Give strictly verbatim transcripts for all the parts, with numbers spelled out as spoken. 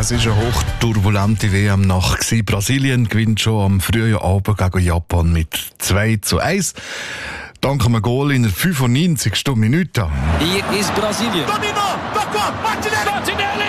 Es war eine hochturbulente W M-Nacht. Brasilien gewinnt schon am frühen Abend gegen Japan mit zwei zu eins. Dank einem Goal in der fünfundneunzigsten Minute. Hier ist Brasilien. Domino, tocco, Martinelli! Martinelli!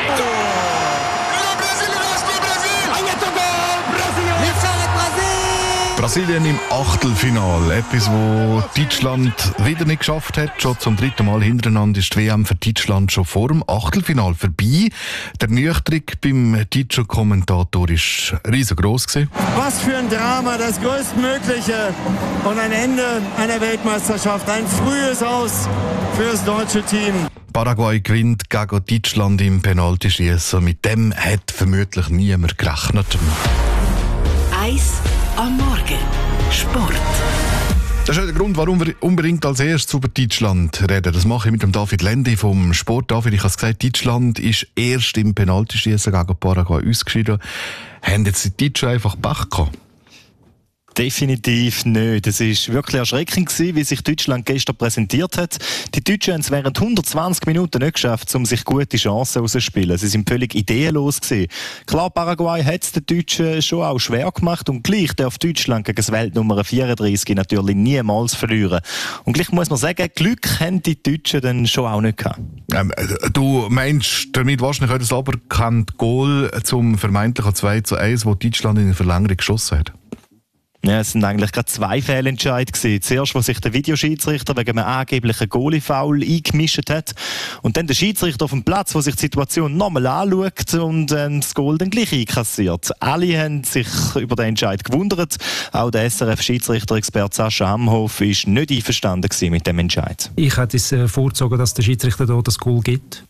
Brasilien im Achtelfinale. Etwas, wo Deutschland wieder nicht geschafft hat. Schon zum dritten Mal hintereinander ist die W M für Deutschland schon vor dem Achtelfinale vorbei. Der Ernüchterung beim deutschen Kommentator war riesengroß. Was für ein Drama, das größtmögliche und ein Ende einer Weltmeisterschaft. Ein frühes Aus für das deutsche Team. Paraguay gewinnt gegen Deutschland im Penaltyschießen. Mit dem hat vermutlich niemand gerechnet. Eis am Morgen. Sport. Das ist auch der Grund, warum wir unbedingt als erstes über Deutschland reden. Das mache ich mit dem David Lendi vom Sport. David, ich habe es gesagt, Deutschland ist erst im Penaltyschießen gegen Paraguay ausgeschieden. Haben jetzt die Deutschen einfach Pech gehabt? Definitiv nicht. Es war wirklich erschreckend gewesen, wie sich Deutschland gestern präsentiert hat. Die Deutschen haben es während hundertzwanzig Minuten nicht geschafft, um sich gute Chancen auszuspielen. Sie sind völlig ideenlos gewesen. Klar, Paraguay hat es den Deutschen schon auch schwer gemacht und gleich darf Deutschland gegen das Weltnummer vierunddreißig natürlich niemals verlieren. Und gleich muss man sagen, Glück haben die Deutschen dann schon auch nicht gehabt. Ähm, du meinst damit wahrscheinlich auch das aberkannte Goal zum vermeintlichen zwei zu eins, das Deutschland in der Verlängerung geschossen hat? Ja, es sind eigentlich gerade zwei Fehlentscheide gewesen. Zuerst, wo sich der Videoschiedsrichter wegen einem angeblichen Goalie-Foul eingemischt hat. Und dann der Schiedsrichter auf dem Platz, der sich die Situation nochmal anschaut und äh, das Goal dann gleich einkassiert. Alle haben sich über den Entscheid gewundert. Auch der S R F-Schiedsrichter-Experte Sascha Amhoff war nicht einverstanden gewesen mit dem Entscheid. Ich hätte es äh, vorgezogen, dass der Schiedsrichter da das Goal gibt.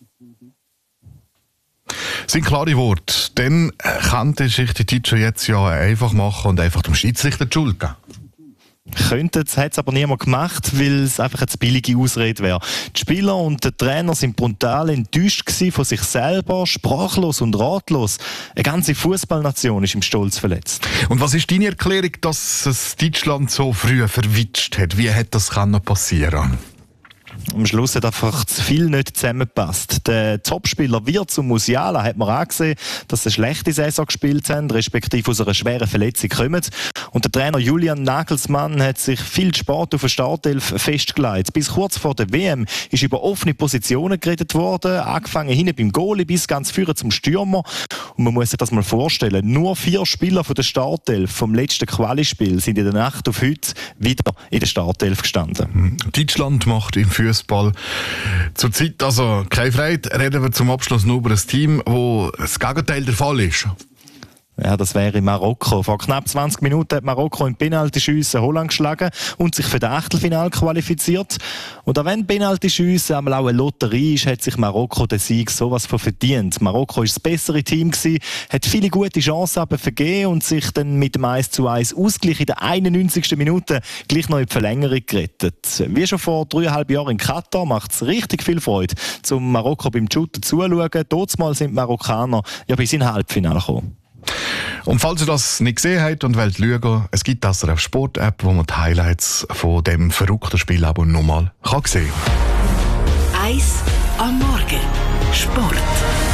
Das sind klare Worte. Dann könnte sich die Deutschen jetzt ja einfach machen und einfach dem Schiedsrichter die Schuld geben. Könnte, das hat es aber niemand gemacht, weil es einfach eine zu billige Ausrede wäre. Die Spieler und der Trainer sind brutal enttäuscht von sich selber, sprachlos und ratlos. Eine ganze Fußballnation ist im Stolz verletzt. Und was ist deine Erklärung, dass es Deutschland so früh verwitscht hat? Wie hätte das passieren können? Am Schluss hat einfach zu viel nicht zusammengepasst. Der Topspieler Wirtz und Musiala hat man angesehen, dass sie eine schlechte Saison gespielt haben, respektive aus einer schweren Verletzung kommen. Und der Trainer Julian Nagelsmann hat sich viel Sport auf der Startelf festgelegt. Bis kurz vor der W M ist über offene Positionen geredet worden, angefangen hinten beim Goalie bis ganz vorne zum Stürmer. Und man muss sich das mal vorstellen, nur vier Spieler von der Startelf vom letzten Quali-Spiel sind in der Nacht auf heute wieder in der Startelf gestanden. Deutschland macht im Fußball zurzeit also keine Freude. Reden wir zum Abschluss nur über ein Team, wo das Gegenteil der Fall ist. Ja, das wäre Marokko. Vor knapp zwanzig Minuten hat Marokko im Penaltyschiessen Holland geschlagen und sich für das Achtelfinale qualifiziert. Und auch wenn Penaltyschiessen einmal auch eine Lotterie ist, hat sich Marokko den Sieg sowas von verdient. Marokko war das bessere Team gewesen, hat viele gute Chancen aber vergeben und sich dann mit dem eins zu eins Ausgleich in der einundneunzigsten Minute gleich noch in die Verlängerung gerettet. Wie schon vor dreieinhalb Jahren in Katar macht es richtig viel Freude, zum Marokko beim Shooten zuzuschauen. Dortmals sind die Marokkaner ja bis ins Halbfinale gekommen. Und falls ihr das nicht gesehen habt und wollt schauen, es gibt das auf Sport-App, wo man die Highlights von dem verrückten Spiel aber nochmal sehen kann. Eis am Morgen. Sport.